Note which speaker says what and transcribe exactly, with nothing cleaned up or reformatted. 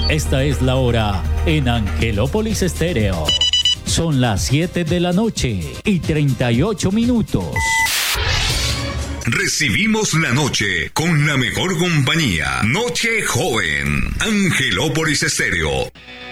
Speaker 1: Esta es la hora en Angelópolis Estéreo. Son las siete de la noche y treinta y ocho minutos.
Speaker 2: Recibimos la noche con la mejor compañía. Noche Joven. Angelópolis Estéreo.